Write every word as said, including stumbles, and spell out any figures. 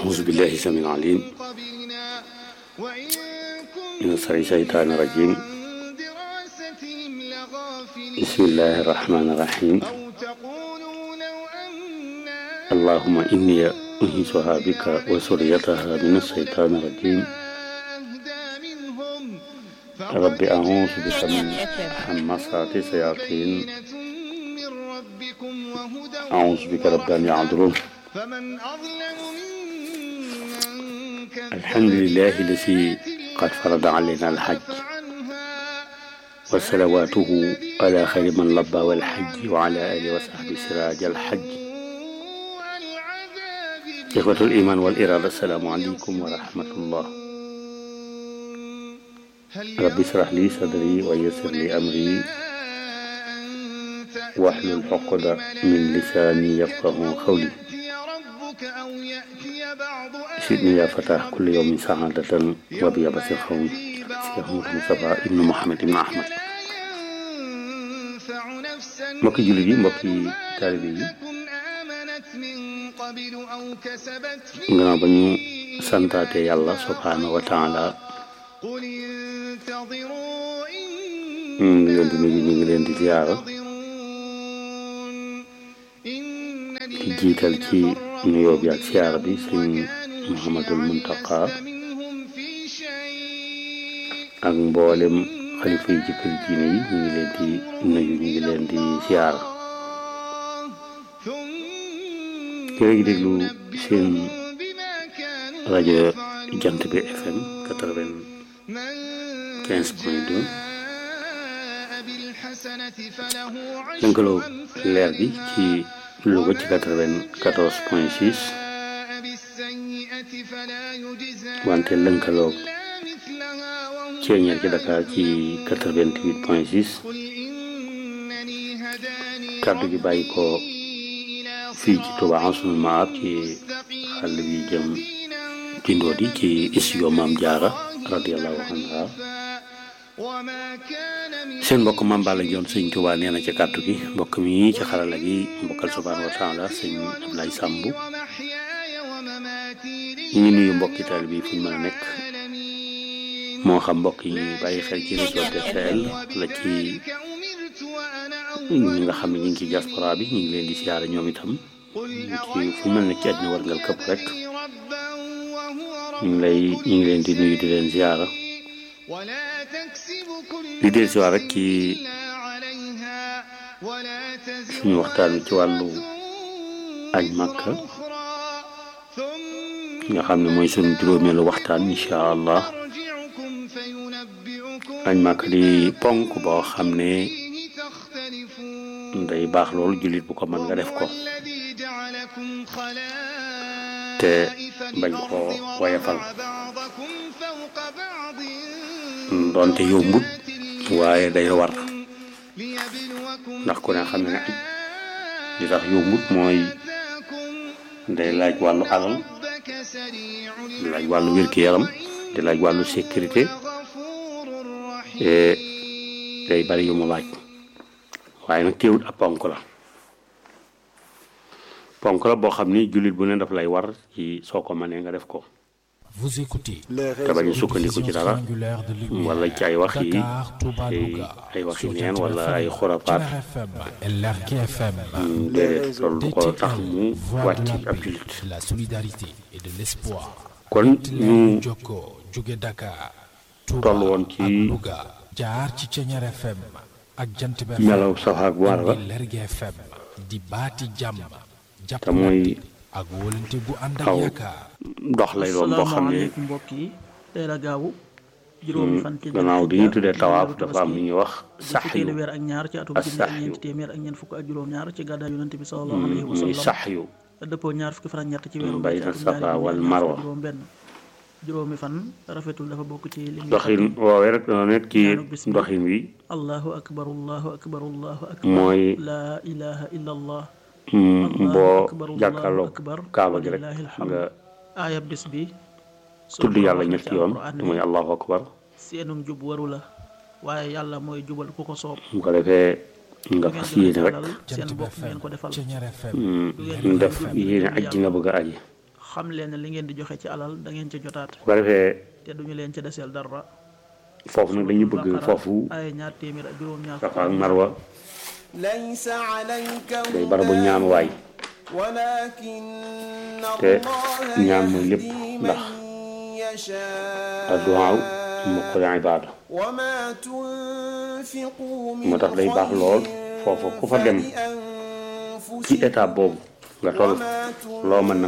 أعوذ بالله السميع العليم من الشيطان الرجيم بسم الله الرحمن الرحيم اللهم إني أنيسها بك وسريتها من الشيطان الرجيم رب أعوذ بك من همزات الشياطين أعوذ بك رب أن يحضرون الحمد لله الذي قد فرض علينا الحج وصلواته على خير من لبى والحج وعلى آله وصحبه سراج الحج. إخوة الإيمان والإرادة السلام عليكم ورحمة الله. رب اشرح لي صدري ويسر لي أمري واحلل عقدة من لساني يفقهوا قولي. سيدني يا فتاح كل يوم سعادة وبيابة الخوم شيخ مصطفى ابن محمد ابن أحمد. mbokki jullit yi mbokki taalibe yi gannaaw ba ñu santaate yàlla subhaanahu wa taala ñu ngi leen di nuyu ñu ngi leen di ziyaara di jiital ci nuyoo bi ak ziyaara bi sëñ Muhammadul Muntaqa ak mboolem xalifa yi ci kër diine yi ñu ngi leen di nuyu ñu ngi leen di ziyaara yéen a ngi déglu seen rajo Jant bi F M quatre-vingt-quinze point deux lëkkaloo leer gi ci Louga ci quatre-vingt-quatorze point six wante lëkkaloo ceeñeer ci Dakar ci quatre-vingt-huit point six kàddu gi bàyyi ko fii ci Touba Ansoul Mahab ci xàll bi jëm ci Ndodi ci studio Maam Jaara radiyallahu anha. seen mbokk Mame Balla Dione sëñ Touba nee na ci kàddu gi mbokk mi ci xarala gi mbokkal subhaanahu wa taala sëñ Ablaye Samb ñu ngi nuyu mbokki taalibe bi fu ñu mën a nekk moo xam mbokk yi ñuy bàyyi xel ci réseau D T L la ci ñi nga xam ne ñu ngi ci diaspora bi ñu ngi leen di siyaare ñoom itam ci fu mel ne ci àddina warngal këpp rek ñu ngi lay ñu ngi leen di nuyu di leen siyaara di del si waat rek ci suñu waxtaan wi ci wàllu aj Makka nga xam ne mooy suñu juróomeelu waxtaan incha allah. añ Makka di ponk boo xam ne day baax loolu jullit bu ko mën nga def ko te bañ koo woyafal doonte yombut waaye day war ndax ku ne xam ne ne aj li tax yombut mooy day laaj wàllu alal di laaj wàllu wér-gi-yaram di laaj wàllu sécurité day bari yu mu laaj waaye nag teewut ab ponk la ponk la boo xam ni jullit bu ne daf lay war ci soo ko mënee nga def ko te bañ a sukkandiku ci dara wala ci ay wax yi ay waxi neen wala ay xurafaat déedéet loolu du ko tax mu wàcc ab jullit kon ñu toll woon ci melaw safa ak war la te mooy aw dox lay doon boo xam ne gannaaw di ñu tuddee tawaaf dafa am lu ñuy wax sax yu ak sax yu muy sax yu bayna safa wal marwa juróomi fan rafetul dafa bokk ci li doxin woowee rek dana nekk ci doxin wi allahu akbar allahu akbar allahu akbar mooy laa ilaha illa allah boo jàkkaarloo kaaba gi rek nga aaya bis bi tudd yàlla ñetti yoon te mooy allahu akbar seenum jub waru la waaye yàlla mooy jubal ku ko soob bu ko defee nga fas yéene rek seen bopp ngeen ko defal def yéene aj ji nga bëgg a aji xam leen ne li ngeen di joxe ci alal da ngeen ci jotaat bu ko defee te duñu leen ci deseel dara foofu nag dañuy bëgg foofu ay ñaar téeméer ak juróom ñaar Safa ak Marwa day barabu ñaan waay te ñaan mooy lépp ndax adduwaaw muqul ibaada moo tax day baax lool foofu ku fa dem ci étape boobu nga toll loo mën na